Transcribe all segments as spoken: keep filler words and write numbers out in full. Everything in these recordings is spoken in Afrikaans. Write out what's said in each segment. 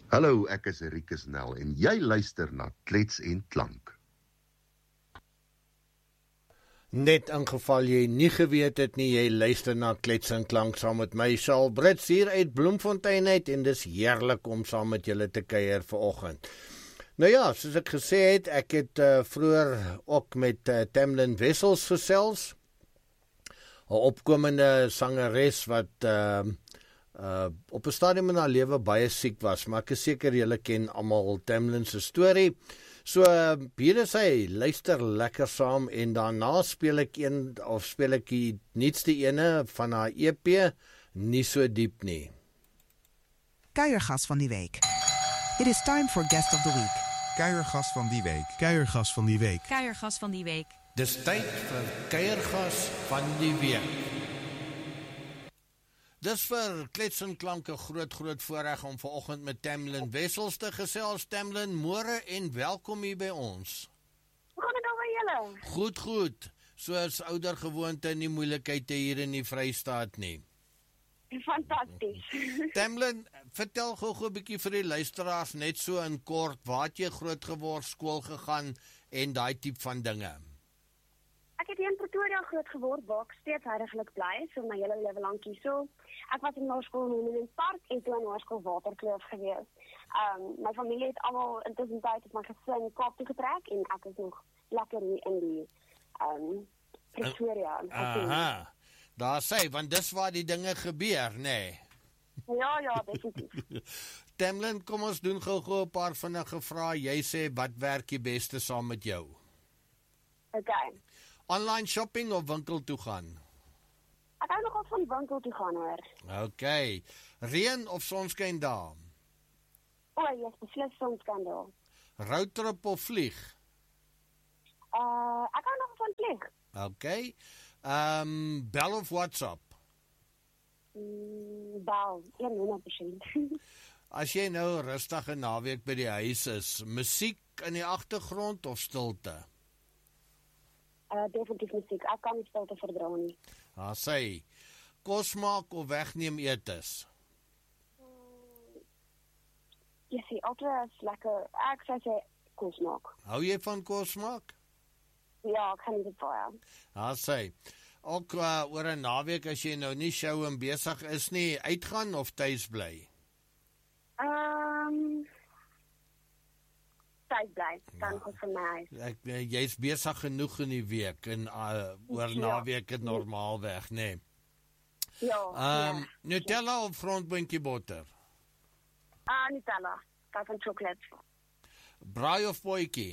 Hallo, ek is Rikus Nel en jy luister na Klets en Klank. Net in geval jy nie geweet het nie, jy luister na Klets en Klank saam met my, Saul Brits, hier uit Bloemfontein uit, en dis heerlik om saam met julle te kuier vanoggend. Nou ja, soos ek gesê het, ek het uh, vroeër ook met uh, Tamlin Wessels gesels, 'n opkomende sangeres wat uh, Uh, op 'n stadium in haar lewe baie siek was, maar ek is seker julle ken almal Tamlin se storie. So uh, hier is hy, luister lekker saam, en daarna speel ek een of speel ek die nuutste ene van haar E P, Nie so diep nie. Kuiergas van die week. It is time for guest of the week. Kuiergas van die week. Kuiergas van die week. Kuiergas van die week. Dis tyd vir kuiergas van die week. Dis vir Klets en Klank 'n groot groot voorreg om vanoggend met Tamlin Wessels te gesels. Tamlin, môre en welkom hier by ons. Hoe gaan dit nou by julle? Goed, goed. Soos ouer gewoonte, nie moeilikheid hier in die Vrystaat nie. Fantasties. Tamlin, vertel gou-gou 'n bietjie vir die luisteraars net so in kort, waar het jy groot geword, skool gegaan en daai tipe van dinge. Ek het hier in Pretoria groot geword, waar ek steeds heiliglik bly, so my hele lewe lank hierso. Ek was in laerskool in Monument Park en toe in laerskool Waterkloof gewees. Um, my familie het almal intussen tyd het my gesin Kaap toe getrek en ek is nog lekker hier in die um, Pretoria. Aha, daar sê, want dis waar die dinge gebeur, nê? Nee. Ja, ja, definitief. Tamlin, kom ons doen gou-gou 'n paar vinnige vrae. Jy sê, wat werk die beste saam met jou? Okay. Online shopping of winkel toe gaan? Ek hou nogal van winkel toe gaan, hoor. Okay. Reën of sonskyn daar? O, jy is beslis sonskyn daar. Roadtrip of vlieg? Uh, ek hou nogal van vlieg. Okay. Um, bel of WhatsApp? Mm, bel, honderd persent. As jy nou rustig 'n naweek by die huis is, musiek in die agtergrond of stilte? Uh, definitief musiek. Ek kan nie stilte verdra nie. Ah, sê, kos maak of wegneem etes? Jy sê, altyd is lekker, ek sê sê, kos maak. Hou jy van kos maak? Ja, ek gaan nie dit baie. Ah, sê, ook uh, oor 'n naweek as jy nou nie show en besig is nie, uitgaan of tuis bly? Ehm, um, tuis bly, dan ja. Goed vir my huis. Ek, jy's besig genoeg in die week, en uh, oor ja. naweek het normaal weg, nee. Ja, um, ja. Nutella of grondboontjie botter? Ah, uh, Nutella, dat van chocolate. Braai of bootjie?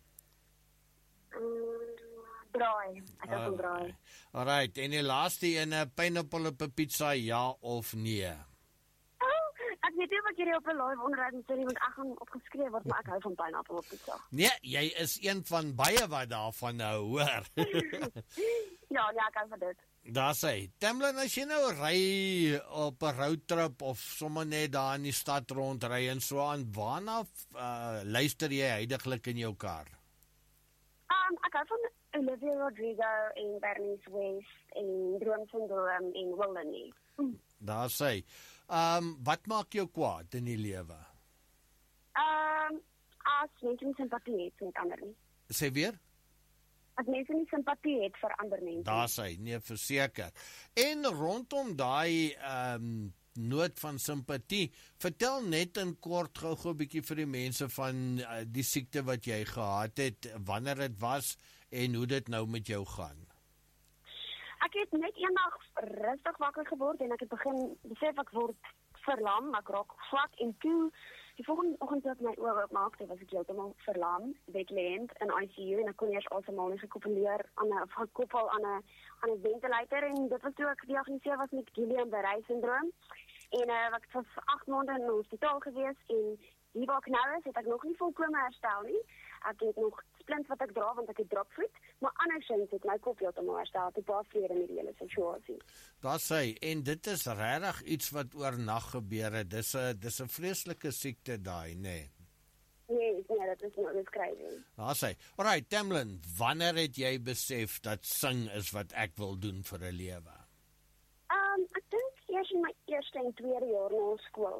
Mm, braai, ek hou van braai. Alright, en die laaste ene, pineapple op 'n pizza, ja of nee? Oh, ek weet nie wat jy op 'n live onderhoud moet sê, want ek gaan opgeskreef word, maar ek hou van pineapple op pizza. Nee, jy is een van baie wat daarvan nou, hoor. Ja, ja, ek hou van dit. Daar sê, Tamlin, as jy nou ry op 'n roadtrip of sommer net daar in die stad rondry en so aan, waarna uh, luister jy heidaglik in jou kar? Um, ek hou van Olivia Rodrigo en Bernice West en Droom Syndroom en Willenie. Mm. Daar sê, um, wat maak jou kwaad in die lewe? Um, as mense nie simpatie het met ander nie. Sê weer? As mense nie simpatie het vir ander mense. Daar sê, nee, verseker. En rondom daai um, nood van simpatie, vertel net in kort gou-gou 'n bietjie vir die mense van uh, die siekte wat jy gehad het, wanneer dit was en hoe dit nou met jou gaan. Ek het net eendag rustig wakker geword en ek het begin besef ek word verlam, ek raak swak en toe die volgende oggend toe ek my oë oopmaak, toe was ek heeltemal verlam, bedlend in I C U en ek kon eers asemhaal nie gekoppeleer aan 'n gekoppel aan 'n aan 'n ventilator en dit was toe ek gediagnoseer was met Guillain-Barré syndroom. En uh, ek was vir agt maande in die hospitaal gewees en hier waar ek nou is, het ek nog nie volkome herstel nie. Ek het nog splint wat ek dra want ek het dropvoet, maar andersins het my kop heeltemal herstel, ek het baie vrede met die hele situasie. Daar sê, en dit is regtig iets wat oornag gebeur het. Dis 'n dis 'n vreeslike siekte daai, nê. Nee. Nee, nee, dit is nou dis crazy. Daar sê, alright, Tamlin, wanneer het jy besef dat sing is wat ek wil doen vir 'n lewe? Um, ek dink eers in my eerste en tweede jaar na skool.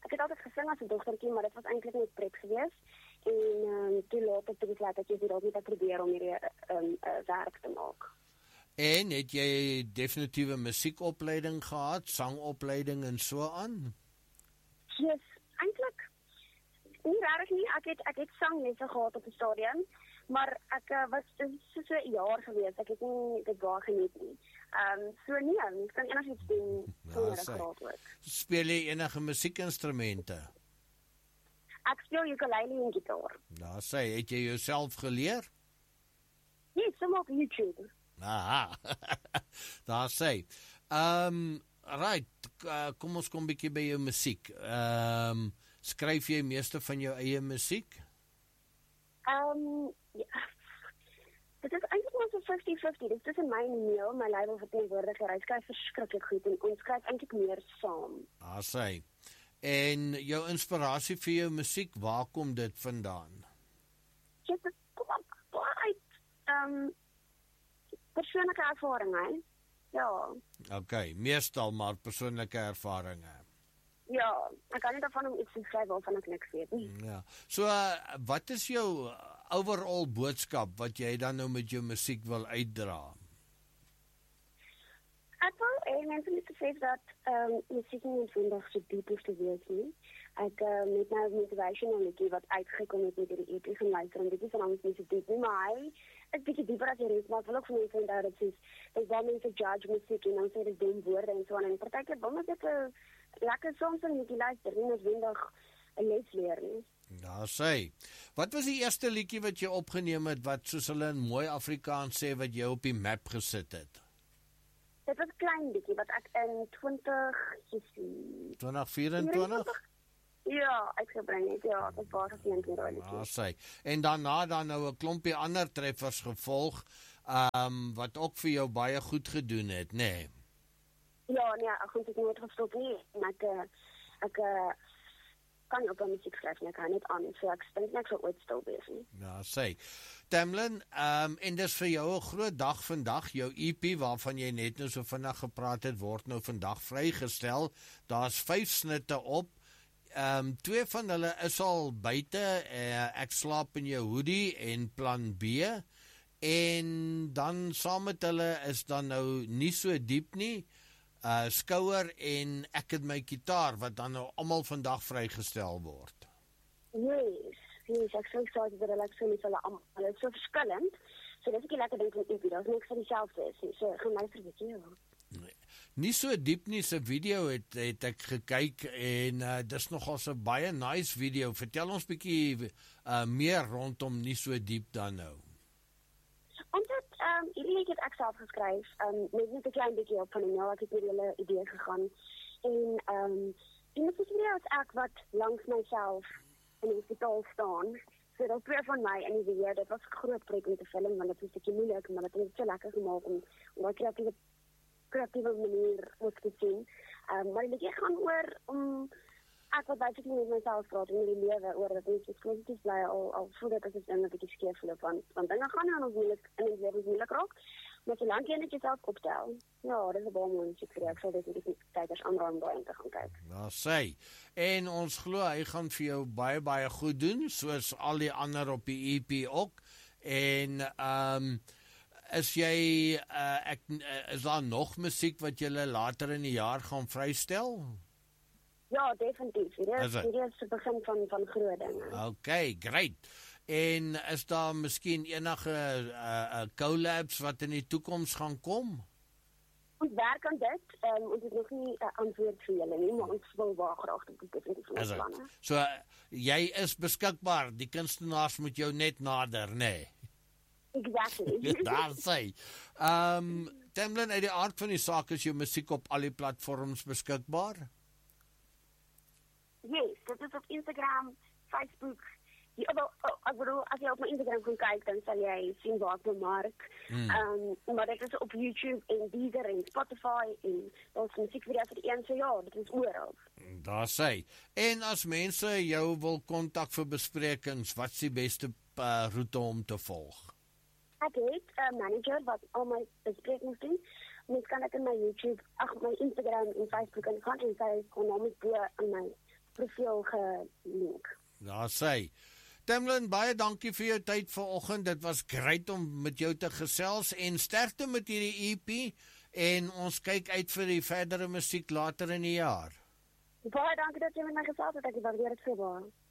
ek het altyd gesing as 'n dogtertjie, maar dit was eintlik net pret geweest. En um, toe later het ek besluit dat jy dit dalk net probeer om hierdie um, uh, werk te maak. En het jy definitiewe musiekopleiding gehad, sangopleiding en so aan? Yes, eintlik nie regtig nie. Ek het ek het sanglesse gehad op die stadium, maar ek uh, was dit so so 'n jaar gewees. Ek het nie dit baie geniet nie. Ehm um, so nee, ek kan enigiets doen sonder 'n graad ook. Speel jy enige musiekinstrumente? Ek speel ukulele en gitaar. Nou sê, het jy jouself geleer? Nee, sommer op YouTube. Aha. Daar sê. Ehm um, right, uh, kom ons kom 'n bietjie by jou musiek. Ehm um, skryf jy meeste van jou eie musiek? Ehm um, ja. Dit is eintlik maar so fifty fifty. Dit is tussen my en Neil, my label verteenwoordiger. Hy skryf verskriklik goed en ons skryf eintlik meer saam. Daar sê. En jou inspirasie vir jou musiek, waar kom dit vandaan? Ja, dit kom op uit ehm persoonlike ervaring, hè? Ja. Okay, meestal maar persoonlike ervarings. Ja, ek kan nie daarvan om iets te skryf waarvan ek niks weet nie. Ja. So, uh, wat is jou overall boodskap wat jy dan nou met jou musiek wil uitdra? Ek wil hê mense moet besef dat ehm um, musiek nie vandag so diep hoef te wees nie. Ek uh, met nou motivational liedjie wat uitgekom het met hierdie E P gaan luister en dit is van ons nie so diep nie, maar hy is bietjie dieper as jy res, maar ek wil ook van mense onthou dat dit is, dat baie mense judge musiek en dan sê dit dom woorde en so aan en partykeer wil mense dit 'n lekker soms en liedjie luister, nie noodwendig 'n les leer nie. Ja, sê. Wat was die eerste liedjie wat jy opgeneem het wat soos hulle in mooi Afrikaans sê wat jy op die map gesit het? Dit was 'n klein bietjie wat ek in twintig twintig vyf-en-twintig Ja, uitgebring het. Ja, dit was baie gesien hier oor. Ja, sê. En daarna dan nou 'n klompie ander treffers gevolg, ehm um, wat ook vir jou baie goed gedoen het, nê? Nee. Ja, nee, ek het dit nooit gestop nie. En ek ek kan nie op 'n musiek skryf nie, ek kan net aan, so ek dink net so ooit stil wees nie. Ja, sê. Tamlin, ehm um, en dis vir jou 'n groot dag vandag, jou E P waarvan jy net nou so vinnig gepraat het, word nou vandag vrygestel. Daar's vyf snitte op. Ehm um, twee van hulle is al buite, uh, ek slaap in jou hoodie en plan B. En dan saam met hulle is dan nou nie so diep nie. Uh skouer en ek het my gitaar wat dan nou almal vandag vrygestel word. Yes, yes, ek sê so dat hulle so met hulle almal, hulle is so verskillend. So dis ek lekker dink van E P, daar's niks van dieselfde is nie. So gaan luister vir jou. Nee, nie so diep nie, se video het het ek gekyk en uh, dis nogal so baie nice video. Vertel ons bietjie uh, meer rondom nie so diep dan nou. Ons het ehm um, hierdie liedjie het ek self geskryf, ehm um, met net 'n klein bietjie op van die nou ek het met hulle idee gegaan. En ehm um, die musiekvideo is ek wat langs myself in die hospitaal staan. So dat twee van my in die video, dit was 'n groot projek om te film want dit was 'n bietjie moeilik, maar dit het so lekker gemaak om om daai kreatiewe kreatiewe manier ook te sien. Ehm um, maar dit gaan oor om ek wat basically met myself praat in die lewe oor dat ek iets positief bly al al voel dat dit dan 'n bietjie skeef loop want want dinge gaan nou nog moeilik in die lewe moeilik raak. Maar solank jy net jouself optel. Ja, dis 'n baie mooi musiek vir ek sal dit net kykers aanraai daai te gaan kyk. Nou sê. En ons glo hy gaan vir jou baie baie goed doen soos al die ander op die E P ook. En ehm um, is jy uh, ek uh, is daar nog musiek wat jy later in die jaar gaan vrystel? Ja, definitief. Dit is dit is die begin van van groot dinge. Okay, great. En is daar miskien enige uh, uh, collabs wat in die toekoms gaan kom? Ons werk aan dit. Um, ons het nog nie 'n uh, antwoord vir julle nie, maar ons wil baie graag dit definitief planne. So uh, jy is beskikbaar. Die kunstenaars moet jou net nader, nê? Nee. Exactly. Daar sê. Ehm um, Tamlin, uit die aard van die saak is jou musiek op al die platforms beskikbaar? Yes, dit is op Instagram, Facebook. Die, oh, oh, ek bedoel, as jy op my Instagram kan kyk, dan sal jy sien waar ek bemark. Hmm. Um, maar dit is op YouTube en Deezer en Spotify en daar's musiekvideo's vir die een, so ja, dit is oral. Daar sê. En as mense jou wil kontak vir besprekings, wat is die beste uh, roete om te volg? Ek het 'n uh, manager wat al my besprekings doen. Mens kan dit in my YouTube, ag my Instagram en Facebook en kan en sy kon naam bo in my profiel gelink. Daar sê. Tamlin, baie dankie vir jou tyd vanoggend. Dit was great om met jou te gesels en sterkte met hierdie E P en ons kyk uit vir die verdere musiek later in die jaar. Baie dankie dat jy met my gesels het. Ek waardeer dit so baie.